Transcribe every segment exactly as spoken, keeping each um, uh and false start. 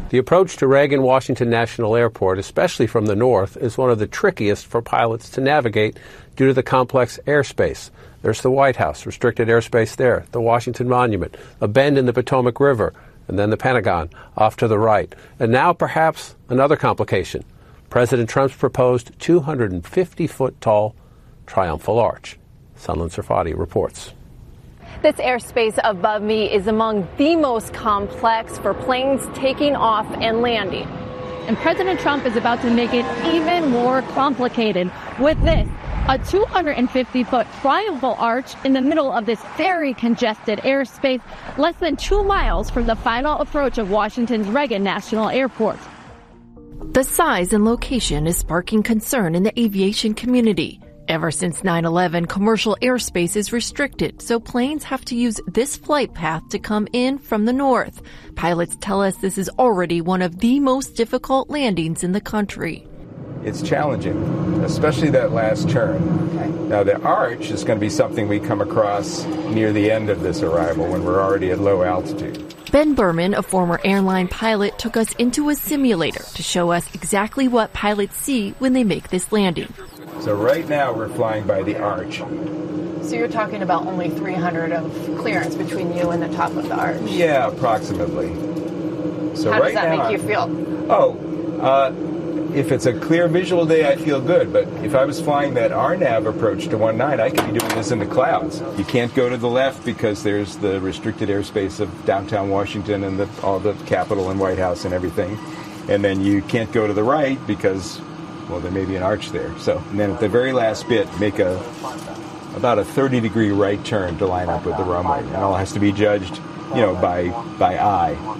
The approach to Reagan-Washington National Airport, especially from the north, is one of the trickiest for pilots to navigate due to the complex airspace. There's the White House, restricted airspace there, the Washington Monument, a bend in the Potomac River, and then the Pentagon off to the right. And now perhaps another complication. President Trump's proposed two hundred fifty foot tall Triumphal Arch. Sunlen Serfati reports. This airspace above me is among the most complex for planes taking off and landing. And President Trump is about to make it even more complicated with this, a two hundred fifty foot triumphal arch in the middle of this very congested airspace, less than two miles from the final approach of Washington's Reagan National Airport. The size and location is sparking concern in the aviation community. Ever since nine eleven, commercial airspace is restricted, so planes have to use this flight path to come in from the north. Pilots tell us this is already one of the most difficult landings in the country. It's challenging, especially that last turn. Okay. Now, the arch is going to be something we come across near the end of this arrival when we're already at low altitude. Ben Berman, a former airline pilot, took us into a simulator to show us exactly what pilots see when they make this landing. So right now we're flying by the arch. So you're talking about only three hundred of clearance between you and the top of the arch? Yeah, approximately. So How right does that now, make you feel? Oh, uh, if it's a clear visual day, I feel good. But if I was flying that R NAV approach to one nine, I could be doing this in the clouds. You can't go to the left because there's the restricted airspace of downtown Washington and the, all the Capitol and White House and everything. And then you can't go to the right because, well, there may be an arch there. So, and then at the very last bit, make a about a thirty degree right turn to line up with the runway. And all has to be judged, you know, by by eye.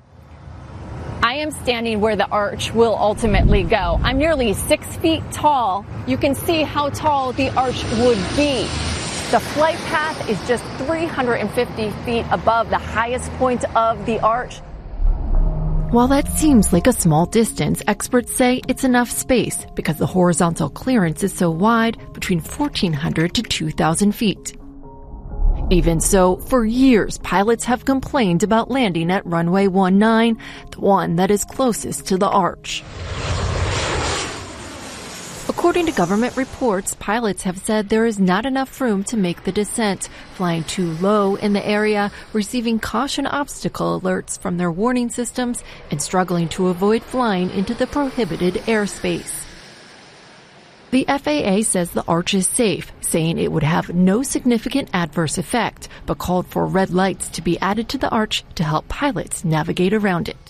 I am standing where the arch will ultimately go. I'm nearly six feet tall. You can see how tall the arch would be. The flight path is just three hundred fifty feet above the highest point of the arch. While that seems like a small distance, experts say it's enough space because the horizontal clearance is so wide, between fourteen hundred to two thousand feet. Even so, for years, pilots have complained about landing at runway one nine, the one that is closest to the arch. According to government reports, pilots have said there is not enough room to make the descent, flying too low in the area, receiving caution obstacle alerts from their warning systems, and struggling to avoid flying into the prohibited airspace. The F A A says the arch is safe, saying it would have no significant adverse effect, but called for red lights to be added to the arch to help pilots navigate around it.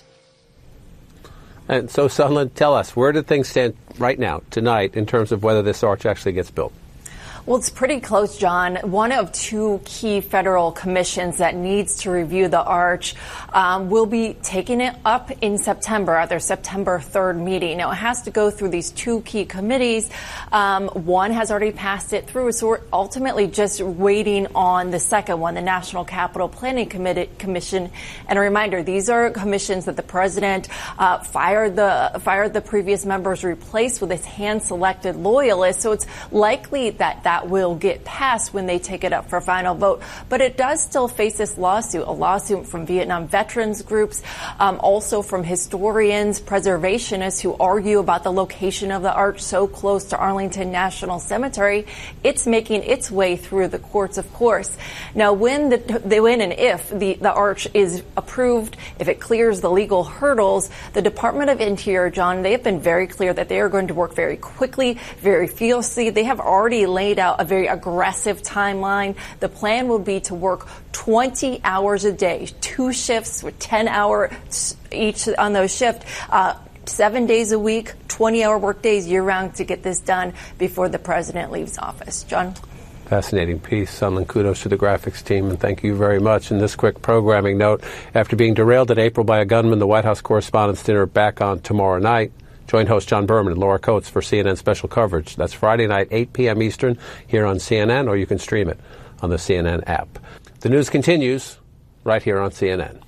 And so, Sunlen, tell us, where do things stand right now, tonight, in terms of whether this arch actually gets built? Well, it's pretty close, John. One of two key federal commissions that needs to review the arch um, will be taking it up in September at their September third meeting. Now, it has to go through these two key committees. Um, one has already passed it through, so we're ultimately just waiting on the second one, the National Capital Planning Commission. And a reminder, these are commissions that the president uh, fired the fired the previous members, replaced with his hand-selected loyalists. So it's likely that that That will get passed when they take it up for final vote. But it does still face this lawsuit, a lawsuit from Vietnam veterans groups, um, also from historians, preservationists who argue about the location of the arch so close to Arlington National Cemetery. It's making its way through the courts, of course. Now, when the, they when and if the, the arch is approved, if it clears the legal hurdles, the Department of Interior, John, they have been very clear that they are going to work very quickly, very fiercely. They have already laid out a very aggressive timeline. The plan will be to work twenty hours a day, two shifts with ten hours each on those shifts, uh, seven days a week, twenty hour work days year round to get this done before the president leaves office. John? Fascinating piece. Sunlen, kudos to the graphics team, and thank you very much. And this quick programming note, after being derailed in April by a gunman, the White House Correspondents' Dinner back on tomorrow night. Join host John Berman and Laura Coates for C N N special coverage. That's Friday night, eight p.m. Eastern, here on C N N, or you can stream it on the C N N app. The news continues right here on C N N.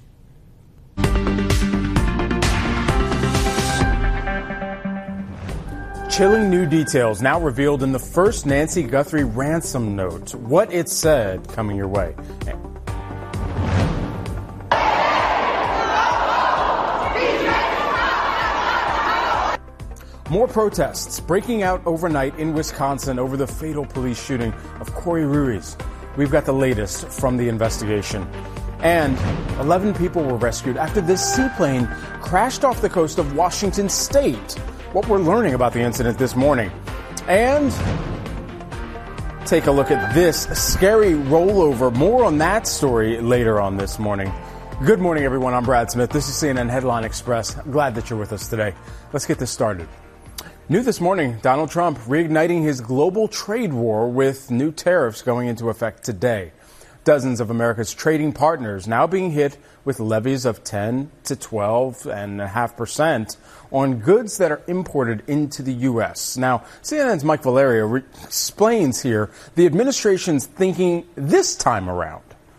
Chilling new details now revealed in the first Nancy Guthrie ransom note. What it said coming your way. Be More protests breaking out overnight in Wisconsin over the fatal police shooting of Corey Ruiz. We've got the latest from the investigation. And eleven people were rescued after this seaplane crashed off the coast of Washington State. What we're learning about the incident this morning. And take a look at this scary rollover. More on that story later on this morning. Good morning, everyone. I'm Brad Smith. This is C N N Headline Express. I'm glad that you're with us today. Let's get this started. New this morning, Donald Trump reigniting his global trade war with new tariffs going into effect today. Dozens of America's trading partners now being hit with levies of ten to twelve point five percent on goods that are imported into the U S. Now, C N N's Mike Valerio re- explains here the administration's thinking this time around.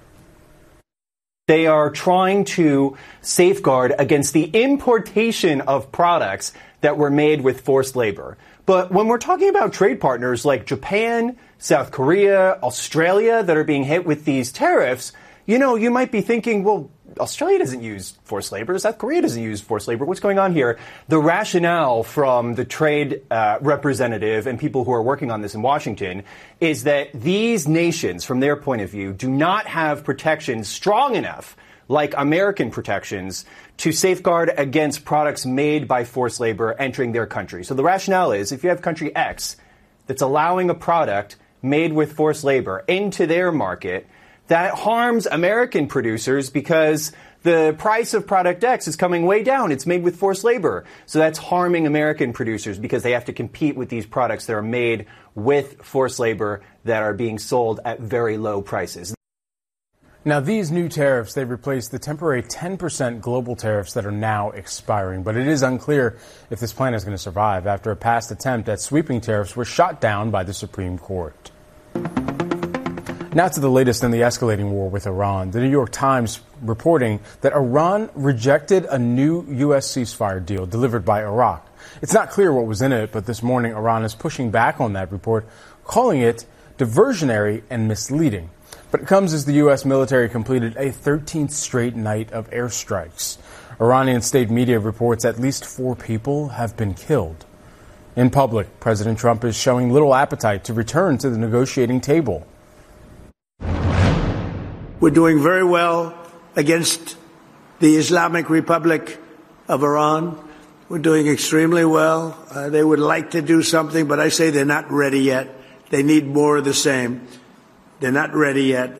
They are trying to safeguard against the importation of products that were made with forced labor. But when we're talking about trade partners like Japan, South Korea, Australia that are being hit with these tariffs, you know, you might be thinking, well, Australia doesn't use forced labor. South Korea doesn't use forced labor. What's going on here? The rationale from the trade uh, representative and people who are working on this in Washington is that these nations, from their point of view, do not have protections strong enough, like American protections, to safeguard against products made by forced labor entering their country. So the rationale is if you have country X that's allowing a product made with forced labor into their market, that harms American producers because the price of product X is coming way down. It's made with forced labor. So that's harming American producers because they have to compete with these products that are made with forced labor that are being sold at very low prices. Now, these new tariffs, they replace the temporary ten percent global tariffs that are now expiring. But it is unclear if this plan is going to survive after a past attempt at sweeping tariffs was shot down by the Supreme Court. Now to the latest in the escalating war with Iran. The New York Times reporting that Iran rejected a new U S ceasefire deal delivered by Iraq. It's not clear what was in it, but this morning Iran is pushing back on that report, calling it diversionary and misleading. But it comes as the U S military completed a thirteenth straight night of airstrikes. Iranian state media reports at least four people have been killed. In public, President Trump is showing little appetite to return to the negotiating table. We're doing very well against the Islamic Republic of Iran. We're doing extremely well. Uh, they would like to do something, but I say they're not ready yet. They need more of the same. They're not ready yet.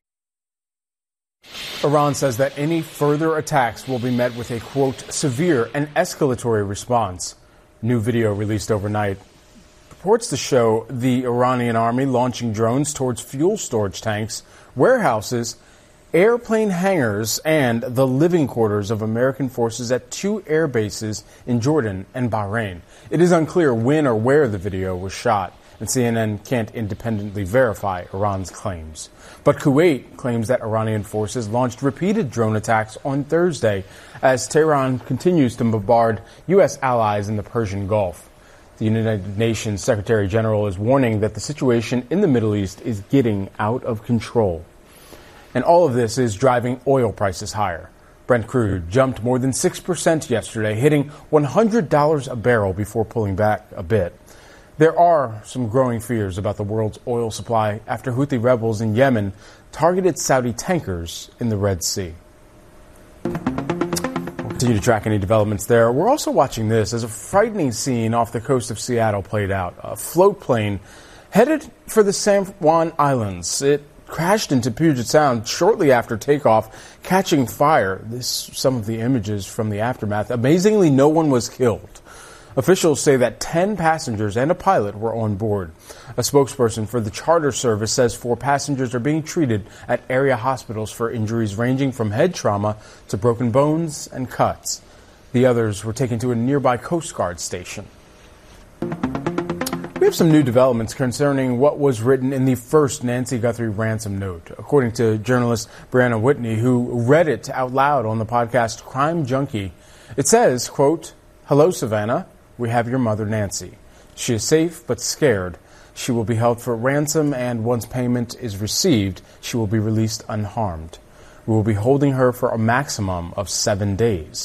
Iran says that any further attacks will be met with a, quote, severe and escalatory response. New video released overnight reports to show the Iranian army launching drones towards fuel storage tanks, warehouses, airplane hangars, and the living quarters of American forces at two air bases in Jordan and Bahrain. It is unclear when or where the video was shot, and C N N can't independently verify Iran's claims. But Kuwait claims that Iranian forces launched repeated drone attacks on Thursday as Tehran continues to bombard U S allies in the Persian Gulf. The United Nations Secretary General is warning that the situation in the Middle East is getting out of control. And all of this is driving oil prices higher. Brent crude jumped more than six percent yesterday, hitting one hundred dollars a barrel before pulling back a bit. There are some growing fears about the world's oil supply after Houthi rebels in Yemen targeted Saudi tankers in the Red Sea. We'll continue to track any developments there. We're also watching this as a frightening scene off the coast of Seattle played out. A float plane headed for the San Juan Islands. It crashed into Puget Sound shortly after takeoff, catching fire. This some of the images from the aftermath. Amazingly, no one was killed. Officials say that ten passengers and a pilot were on board. A spokesperson for the charter service says four passengers are being treated at area hospitals for injuries ranging from head trauma to broken bones and cuts. The others were taken to a nearby Coast Guard station. We have some new developments concerning what was written in the first Nancy Guthrie ransom note. According to journalist Brianna Whitney, who read it out loud on the podcast Crime Junkie, it says, quote, "Hello, Savannah. We have your mother, Nancy. She is safe but scared. She will be held for ransom, and once payment is received, she will be released unharmed. We will be holding her for a maximum of seven days.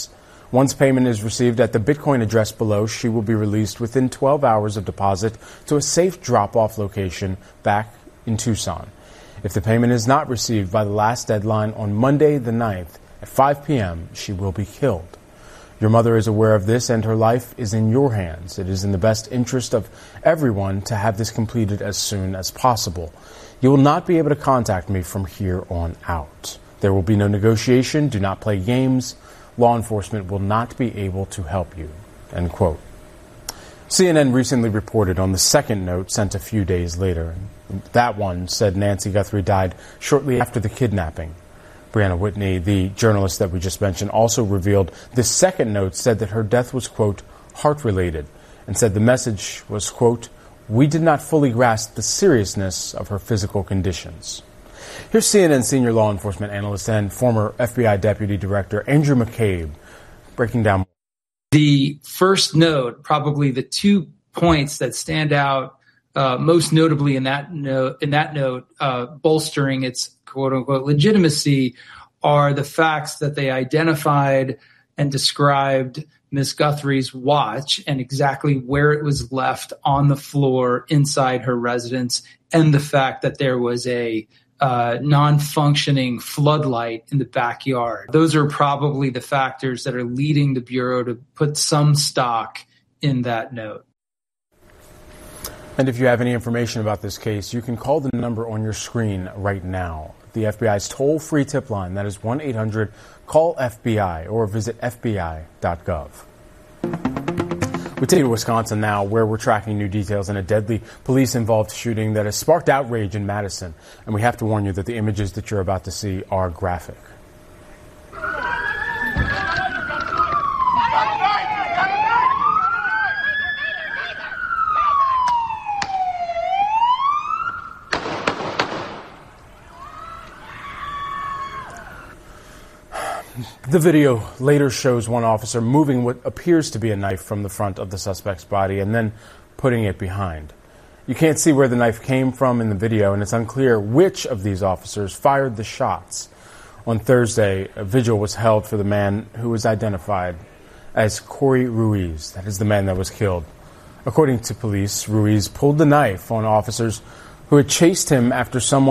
Once payment is received at the Bitcoin address below, she will be released within twelve hours of deposit to a safe drop-off location back in Tucson. If the payment is not received by the last deadline on Monday the ninth at five p.m., she will be killed. Your mother is aware of this, and her life is in your hands. It is in the best interest of everyone to have this completed as soon as possible. You will not be able to contact me from here on out. There will be no negotiation. Do not play games. Law enforcement will not be able to help you. End quote. C N N recently reported on the second note sent a few days later. That one said Nancy Guthrie died shortly after the kidnapping. Brianna Whitney, the journalist that we just mentioned, also revealed the second note said that her death was, quote, heart-related, and said the message was, quote, we did not fully grasp the seriousness of her physical conditions. Here's C N N senior law enforcement analyst and former F B I Deputy Director Andrew McCabe breaking down. The first note, probably the two points that stand out uh, most notably in that note, in that note, uh, bolstering its quote unquote legitimacy, are the facts that they identified and described Miss Guthrie's watch and exactly where it was left on the floor inside her residence, and the fact that there was a uh, non-functioning floodlight in the backyard. Those are probably the factors that are leading the Bureau to put some stock in that note. And if you have any information about this case, you can call the number on your screen right now. The F B I's toll-free tip line, that is one eight hundred call F B I, or visit F B I dot gov. We take you to Wisconsin now, where we're tracking new details in a deadly police-involved shooting that has sparked outrage in Madison. And we have to warn you that the images that you're about to see are graphic. The video later shows one officer moving what appears to be a knife from the front of the suspect's body and then putting it behind. You can't see where the knife came from in the video, and it's unclear which of these officers fired the shots. On Thursday, a vigil was held for the man who was identified as Corey Ruiz. That is the man that was killed. According to police, Ruiz pulled the knife on officers who had chased him after someone